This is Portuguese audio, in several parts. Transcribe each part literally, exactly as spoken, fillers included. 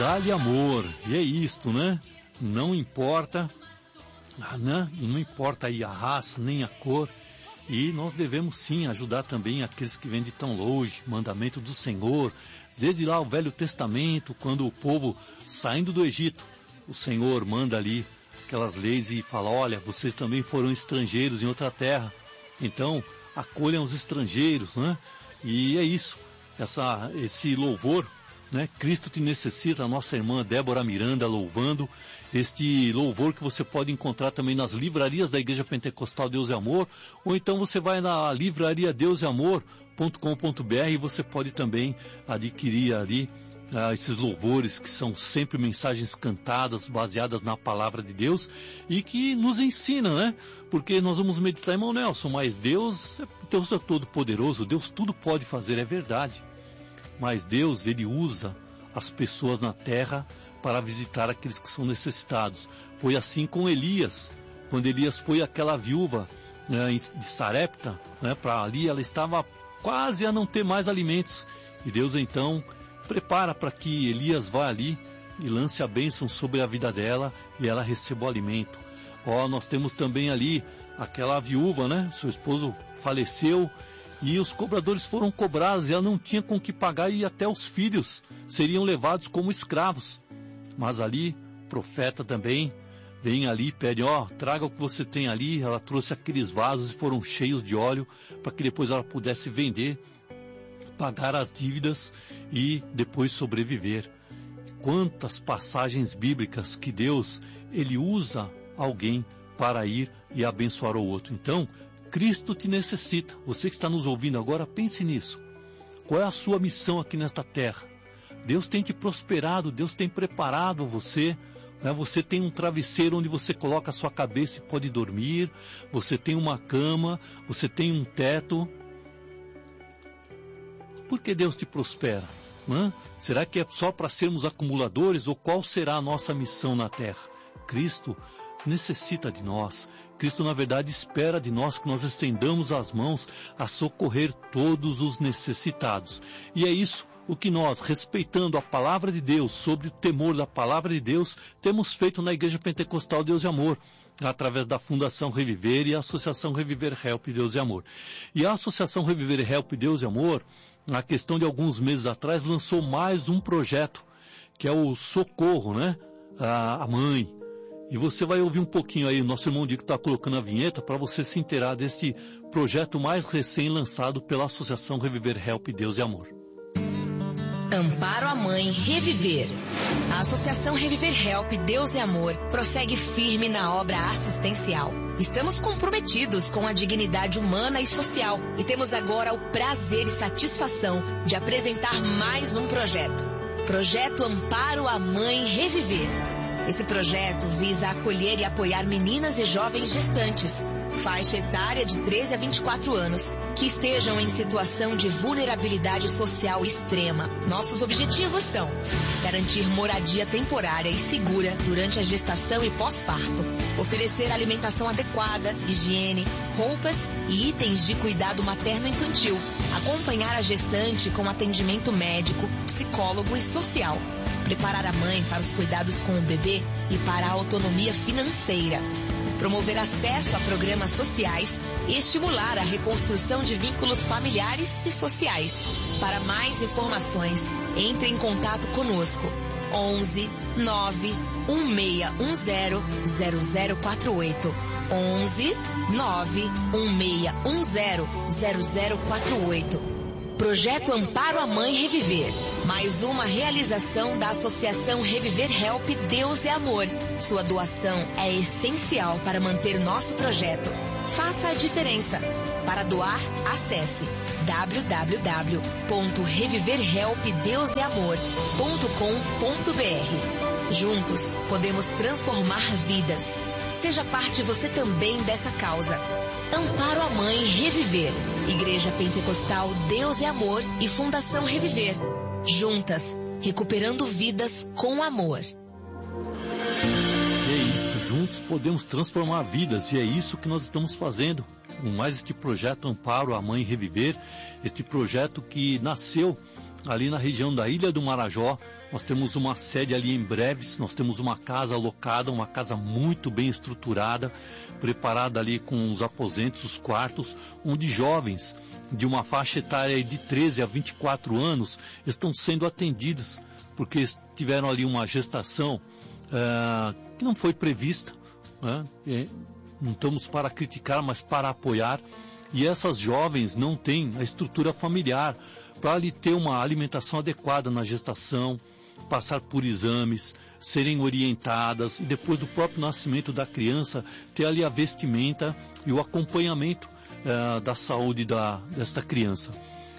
Dá-lhe amor, e é isto, né? Não importa, né? Não importa aí a raça, nem a cor, e nós devemos sim ajudar também aqueles que vêm de tão longe, mandamento do Senhor, desde lá o Velho Testamento, quando o povo saindo do Egito, o Senhor manda ali aquelas leis e fala, olha, vocês também foram estrangeiros em outra terra, então acolham os estrangeiros, né? E é isso, essa, esse louvor, né? Cristo te necessita, a nossa irmã Débora Miranda louvando, este louvor que você pode encontrar também nas livrarias da Igreja Pentecostal Deus e Amor, ou então você vai na livraria deus e amor ponto com ponto br e você pode também adquirir ali ah, esses louvores que são sempre mensagens cantadas, baseadas na palavra de Deus e que nos ensina, né? Porque nós vamos meditar, irmão Nelson, mas Deus, Deus é todo poderoso, Deus tudo pode fazer, é verdade. Mas Deus, Ele usa as pessoas na terra para visitar aqueles que são necessitados. Foi assim com Elias, quando Elias foi àquela viúva, né, de Sarepta, né, para ali, ela estava quase a não ter mais alimentos. E Deus então prepara para que Elias vá ali e lance a bênção sobre a vida dela e ela receba o alimento. Ó, nós temos também ali aquela viúva, né, seu esposo faleceu, e os cobradores foram cobrados e ela não tinha com que pagar e até os filhos seriam levados como escravos. Mas ali, o profeta também vem ali e pede, ó, traga o que você tem ali. Ela trouxe aqueles vasos e foram cheios de óleo para que depois ela pudesse vender, pagar as dívidas e depois sobreviver. Quantas passagens bíblicas que Deus, Ele usa alguém para ir e abençoar o outro. Então, Cristo te necessita. Você que está nos ouvindo agora, pense nisso. Qual é a sua missão aqui nesta terra? Deus tem te prosperado, Deus tem preparado você, né? Você tem um travesseiro onde você coloca a sua cabeça e pode dormir, você tem uma cama, você tem um teto. Por que Deus te prospera? Né? Será que é só para sermos acumuladores ou qual será a nossa missão na terra? Cristo necessita de nós. Cristo, na verdade, espera de nós que nós estendamos as mãos a socorrer todos os necessitados. E é isso o que nós, respeitando a palavra de Deus, sobre o temor da palavra de Deus, temos feito na Igreja Pentecostal Deus e Amor, através da Fundação Reviver e a Associação Reviver Help Deus e Amor. E a Associação Reviver Help Deus e Amor, na questão de alguns meses atrás, lançou mais um projeto, que é o Socorro, né? A, a Mãe. E você vai ouvir um pouquinho aí, o nosso irmão Dico está colocando a vinheta para você se inteirar desse projeto mais recém-lançado pela Associação Reviver Help Deus e Amor. Amparo à Mãe Reviver. A Associação Reviver Help Deus e Amor prossegue firme na obra assistencial. Estamos comprometidos com a dignidade humana e social e temos agora o prazer e satisfação de apresentar mais um projeto. Projeto Amparo à Mãe Reviver. Esse projeto visa acolher e apoiar meninas e jovens gestantes, faixa etária de treze a vinte e quatro anos, que estejam em situação de vulnerabilidade social extrema. Nossos objetivos são garantir moradia temporária e segura durante a gestação e pós-parto, oferecer alimentação adequada, higiene, roupas e itens de cuidado materno-infantil, acompanhar a gestante com atendimento médico, psicólogo e social, preparar a mãe para os cuidados com o bebê e para a autonomia financeira, promover acesso a programas sociais e estimular a reconstrução de vínculos familiares e sociais. Para mais informações, entre em contato conosco. onze nove um seis um zero zero zero quatro oito. onze nove um seis um zero zero zero quatro oito. Projeto Amparo à Mãe Reviver. Mais uma realização da Associação Reviver Help Deus e Amor. Sua doação é essencial para manter nosso projeto. Faça a diferença. Para doar, acesse w w w ponto reviver help deus e amor ponto com ponto b r. Juntos, podemos transformar vidas. Seja parte você também dessa causa. Amparo à Mãe Reviver. Igreja Pentecostal Deus e Amor e Fundação Reviver. Juntas, recuperando vidas com amor. E é isso, juntos podemos transformar vidas e é isso que nós estamos fazendo. Com mais este projeto Amparo à Mãe Reviver, este projeto que nasceu ali na região da Ilha do Marajó. Nós temos uma sede ali em Breves, nós temos uma casa alocada, uma casa muito bem estruturada, preparada ali com os aposentos, os quartos, onde jovens de uma faixa etária de treze a vinte e quatro anos estão sendo atendidas, porque tiveram ali uma gestação uh, que não foi prevista, né? E não estamos para criticar, mas para apoiar, e essas jovens não têm a estrutura familiar para ali ter uma alimentação adequada na gestação, passar por exames, serem orientadas e depois do próprio nascimento da criança ter ali a vestimenta e o acompanhamento uh, da saúde da, desta criança.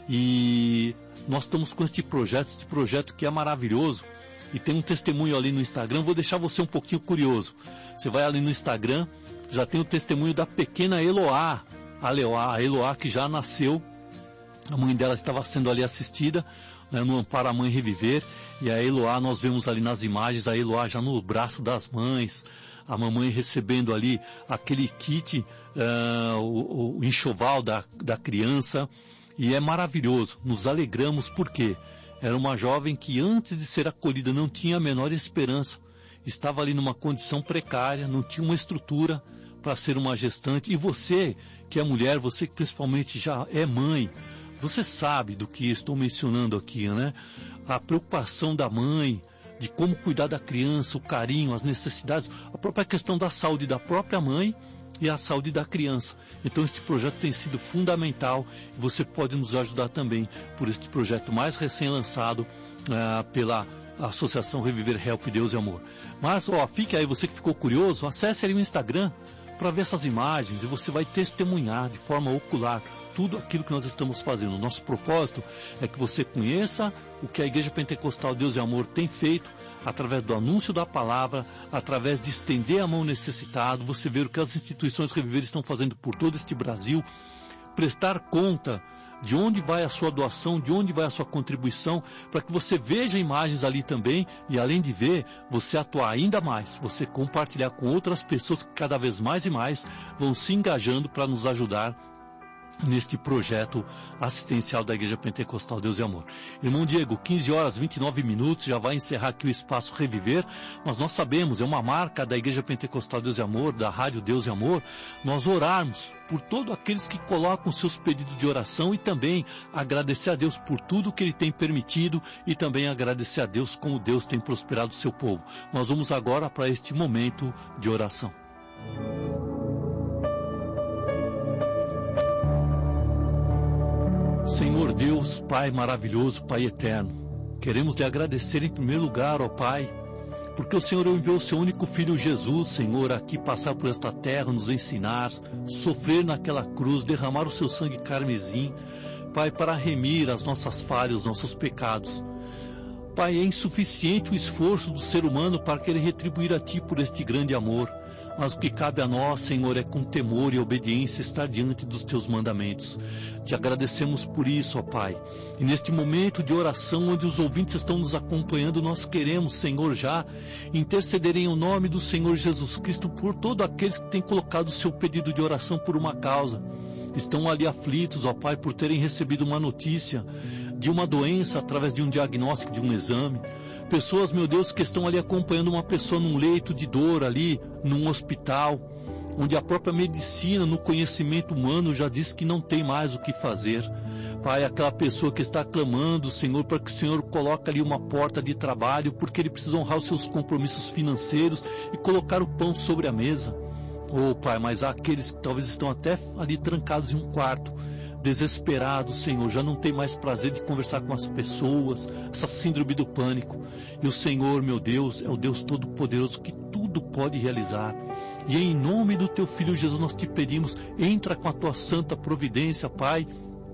E nós estamos com este projeto, este projeto que é maravilhoso, e tem um testemunho ali no Instagram. Vou deixar você um pouquinho curioso. Você vai ali no Instagram, já tem o testemunho da pequena Eloá, a Eloá, a Eloá que já nasceu, a mãe dela estava sendo ali assistida, né, no Amparo à Mãe Reviver, e a Eloá, nós vemos ali nas imagens, a Eloá já no braço das mães, a mamãe recebendo ali aquele kit, uh, o, o enxoval da, da criança, e é maravilhoso, nos alegramos porque era uma jovem que antes de ser acolhida não tinha a menor esperança, estava ali numa condição precária, não tinha uma estrutura para ser uma gestante, e você que é mulher, você que principalmente já é mãe, você sabe do que estou mencionando aqui, né? A preocupação da mãe, de como cuidar da criança, o carinho, as necessidades, a própria questão da saúde da própria mãe e a saúde da criança. Então este projeto tem sido fundamental e você pode nos ajudar também por este projeto mais recém-lançado uh, pela Associação Reviver Help Deus e Amor. Mas, ó, fique aí, você que ficou curioso, acesse ali o Instagram para ver essas imagens e você vai testemunhar de forma ocular tudo aquilo que nós estamos fazendo. O nosso propósito é que você conheça o que a Igreja Pentecostal Deus e Amor tem feito através do anúncio da palavra, através de estender a mão necessitado, você ver o que as instituições Reviver estão fazendo por todo este Brasil, prestar conta de onde vai a sua doação, de onde vai a sua contribuição, para que você veja imagens ali também e, além de ver, você atuar ainda mais, você compartilhar com outras pessoas que cada vez mais e mais vão se engajando para nos ajudar neste projeto assistencial da Igreja Pentecostal Deus e Amor. Irmão Diego, quinze horas e vinte e nove minutos, já vai encerrar aqui o Espaço Reviver, mas nós sabemos, é uma marca da Igreja Pentecostal Deus e Amor, da Rádio Deus e Amor, nós orarmos por todos aqueles que colocam seus pedidos de oração e também agradecer a Deus por tudo que Ele tem permitido e também agradecer a Deus como Deus tem prosperado o seu povo. Nós vamos agora para este momento de oração. Senhor Deus, Pai maravilhoso, Pai eterno, queremos lhe agradecer em primeiro lugar, ó Pai, porque o Senhor enviou o seu único Filho Jesus, Senhor, aqui passar por esta terra, nos ensinar, sofrer naquela cruz, derramar o seu sangue carmesim, Pai, para remir as nossas falhas, os nossos pecados. Pai, é insuficiente o esforço do ser humano para querer retribuir a Ti por este grande amor. Mas o que cabe a nós, Senhor, é com temor e obediência estar diante dos Teus mandamentos. Te agradecemos por isso, ó Pai. E neste momento de oração, onde os ouvintes estão nos acompanhando, nós queremos, Senhor, já interceder em nome do Senhor Jesus Cristo por todos aqueles que têm colocado o seu pedido de oração por uma causa. Estão ali aflitos, ó Pai, por terem recebido uma notícia de uma doença através de um diagnóstico, de um exame. Pessoas, meu Deus, que estão ali acompanhando uma pessoa num leito de dor ali, num hospital, onde a própria medicina, no conhecimento humano, já diz que não tem mais o que fazer. Pai, aquela pessoa que está clamando, Senhor, para que o Senhor coloque ali uma porta de trabalho, porque ele precisa honrar os seus compromissos financeiros e colocar o pão sobre a mesa. Oh, Pai, mas há aqueles que talvez estão até ali trancados em um quarto, desesperados, Senhor, já não tem mais prazer de conversar com as pessoas, essa síndrome do pânico. E o Senhor, meu Deus, é o Deus Todo-Poderoso que tudo pode realizar. E em nome do Teu Filho Jesus nós te pedimos, entra com a Tua santa providência, Pai,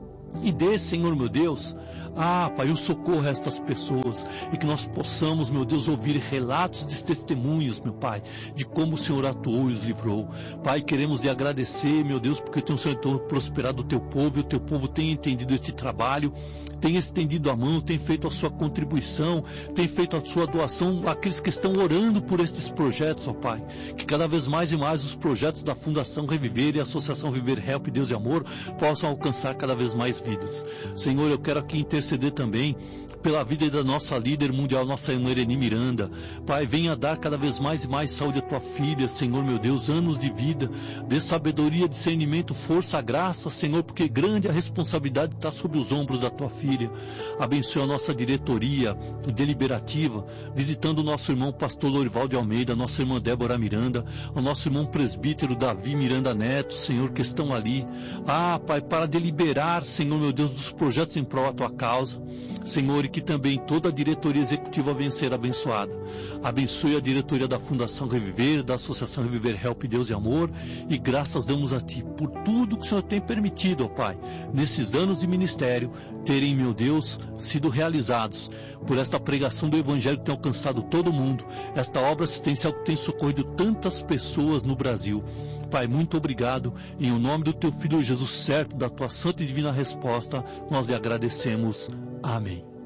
e dê, Senhor, meu Deus, ah, Pai, o socorro a estas pessoas, e que nós possamos, meu Deus, ouvir relatos de testemunhos, meu Pai, de como o Senhor atuou e os livrou. Pai, queremos lhe agradecer, meu Deus, porque o Senhor tem prosperado o Teu povo, e o Teu povo tem entendido este trabalho, tem estendido a mão, tem feito a sua contribuição, tem feito a sua doação, aqueles que estão orando por estes projetos, ó Pai, que cada vez mais e mais os projetos da Fundação Reviver e a Associação Reviver Help Deus e Amor possam alcançar cada vez mais nossas vidas. Senhor, eu quero aqui interceder também pela vida da nossa líder mundial, nossa irmã Ereni Miranda. Pai, venha dar cada vez mais e mais saúde à tua filha, Senhor meu Deus, anos de vida, dê sabedoria, discernimento, força, graça, Senhor, porque grande a responsabilidade está sobre os ombros da tua filha. Abençoa a nossa diretoria deliberativa, visitando o nosso irmão pastor Lorival de Almeida, nossa irmã Débora Miranda, o nosso irmão presbítero Davi Miranda Neto, Senhor, que estão ali. Ah, Pai, para deliberar, Senhor meu Deus, dos projetos em prol da tua causa. Senhor, e que também toda a diretoria executiva venha ser abençoada. Abençoe a diretoria da Fundação Reviver, da Associação Reviver Help Deus e Amor, e graças damos a Ti por tudo que o Senhor tem permitido, ó Pai, nesses anos de ministério, terem, meu Deus, sido realizados, por esta pregação do Evangelho que tem alcançado todo mundo, esta obra assistencial que tem socorrido tantas pessoas no Brasil. Pai, muito obrigado, em o nome do Teu Filho Jesus, certo da Tua santa e divina resposta, nós lhe agradecemos. Amém.